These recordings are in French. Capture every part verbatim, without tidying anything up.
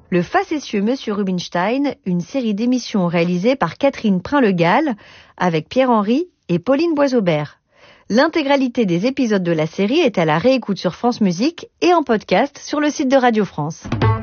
Le facétieux Monsieur Rubinstein, une série d'émissions réalisées par Catherine Prin-Le-Gall avec Pierre-Henry et Pauline Boisaubert. L'intégralité des épisodes de la série est à la réécoute sur France Musique et en podcast sur le site de Radio France.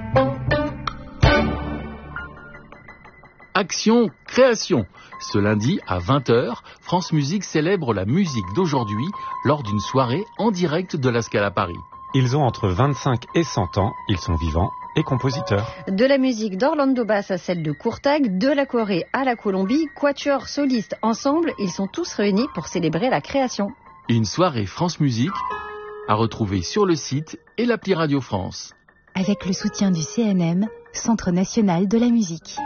Action Création. Ce lundi à vingt heures, France Musique célèbre la musique d'aujourd'hui lors d'une soirée en direct de la Scala Paris. Ils ont entre vingt-cinq et cent ans, ils sont vivants et compositeurs. De la musique d'Orlando Bass à celle de Courtag, de la Corée à la Colombie, quatuor, solistes, ensemble, ils sont tous réunis pour célébrer la création. Une soirée France Musique à retrouver sur le site et l'appli Radio France. Avec le soutien du C N M, Centre National de la Musique.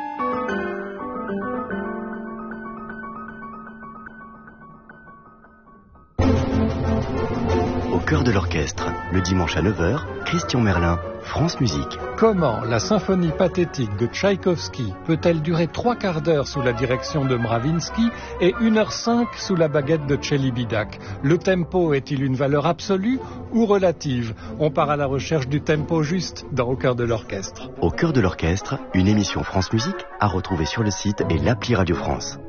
Au cœur de l'orchestre, le dimanche à neuf heures, Christian Merlin, France Musique. Comment la symphonie pathétique de Tchaïkovski peut-elle durer trois quarts d'heure sous la direction de Mravinsky et une heure cinq sous la baguette de Celibidache? Le tempo est-il une valeur absolue ou relative? On part à la recherche du tempo juste dans Au cœur de l'orchestre. Au cœur de l'orchestre, une émission France Musique à retrouver sur le site et l'appli Radio France.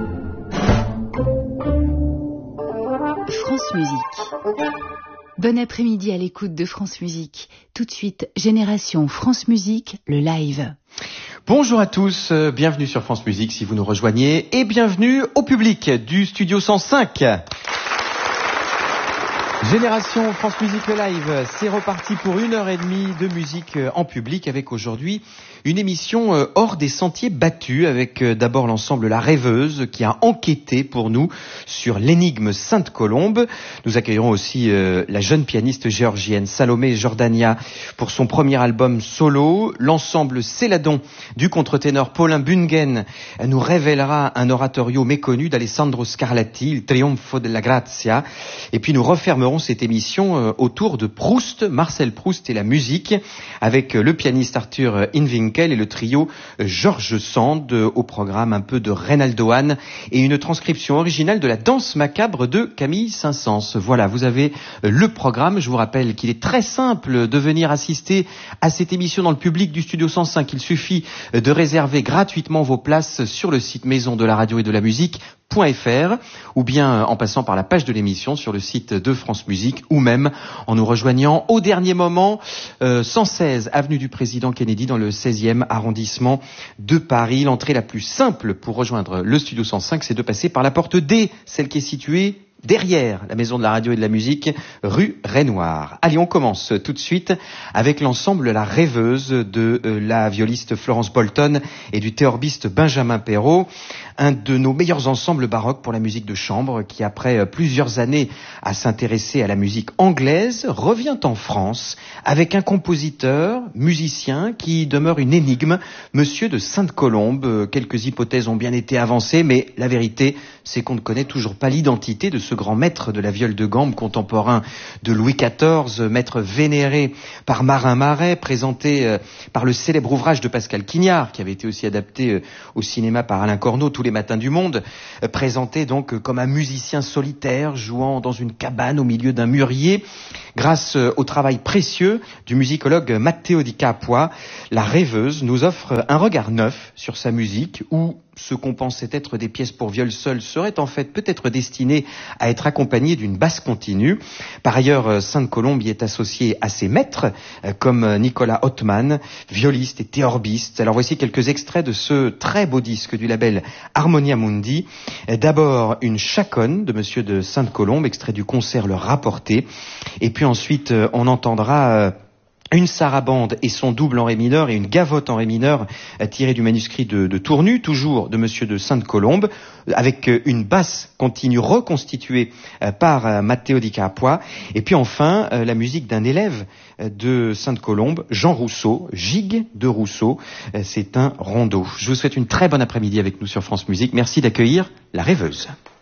France Musique. Bon après-midi à l'écoute de France Musique. Tout de suite, Génération France Musique, le live. Bonjour à tous, euh, bienvenue sur France Musique si vous nous rejoignez et bienvenue au public du Studio cent cinq. Génération France Musique le live, c'est reparti pour une heure et demie de musique en public avec aujourd'hui une émission hors des sentiers battus avec d'abord l'ensemble La Rêveuse qui a enquêté pour nous sur l'énigme Sainte-Colombe. Nous accueillerons aussi la jeune pianiste géorgienne Salomé Jordania pour son premier album solo. L'ensemble Céladon du contre-ténor Paulin Bungen nous révélera un oratorio méconnu d'Alessandro Scarlatti, Il Trionfo della Grazia. Et puis nous refermerons cette émission autour de Proust, Marcel Proust et la musique, avec le pianiste Arthur Inwinkel et le trio Georges Sand, au programme un peu de Reynaldo Hahn et une transcription originale de la danse macabre de Camille Saint-Saëns. Voilà, vous avez le programme. Je vous rappelle qu'il est très simple de venir assister à cette émission dans le public du Studio cent cinq. Il suffit de réserver gratuitement vos places sur le site Maison de la Radio et de la Musique. .fr ou bien en passant par la page de l'émission sur le site de France Musique ou même en nous rejoignant au dernier moment euh, cent seize avenue du Président Kennedy dans le seizième arrondissement de Paris. L'entrée la plus simple pour rejoindre le Studio cent cinq, c'est de passer par la porte D, celle qui est située derrière la Maison de la Radio et de la Musique, rue Renoir. Allez, on commence tout de suite avec l'ensemble La Rêveuse de euh, la violiste Florence Bolton et du théorbiste Benjamin Perrault, un de nos meilleurs ensembles baroques pour la musique de chambre qui, après plusieurs années à s'intéresser à la musique anglaise, revient en France avec un compositeur, musicien qui demeure une énigme, Monsieur de Sainte-Colombe. Quelques hypothèses ont bien été avancées, mais la vérité, c'est qu'on ne connaît toujours pas l'identité de ce grand maître de la viole de gambe contemporain de Louis quatorze, maître vénéré par Marin Marais, présenté par le célèbre ouvrage de Pascal Quignard, qui avait été aussi adapté au cinéma par Alain Corneau, Tous les matins du monde, présenté donc comme un musicien solitaire jouant dans une cabane au milieu d'un mûrier. Grâce au travail précieux du musicologue Matteo Di Capua, La Rêveuse nous offre un regard neuf sur sa musique où ce qu'on pensait être des pièces pour viol seul serait en fait peut-être destiné à être accompagné d'une basse continue. Par ailleurs, Sainte-Colombe y est associée à ses maîtres, comme Nicolas Ottman, violiste et théorbiste. Alors voici quelques extraits de ce très beau disque du label Harmonia Mundi. D'abord, une chaconne de Monsieur de Sainte-Colombe, extrait du concert Le Rapporté. Et puis ensuite, on entendra une sarabande et son double en ré mineur et une gavotte en ré mineur tirée du manuscrit de, de Tournu, toujours de Monsieur de Sainte-Colombe, avec une basse continue reconstituée par Matteo Di Capua. Et puis enfin, la musique d'un élève de Sainte-Colombe, Jean Rousseau, Gigue de Rousseau. C'est un rondo. Je vous souhaite une très bonne après-midi avec nous sur France Musique. Merci d'accueillir La Rêveuse.